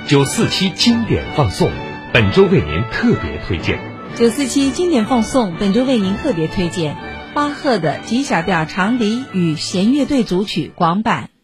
947经典放送，本周为您特别推荐。 947经典放送，本周为您特别推荐巴赫的 G 小调长笛与弦乐队组曲广版。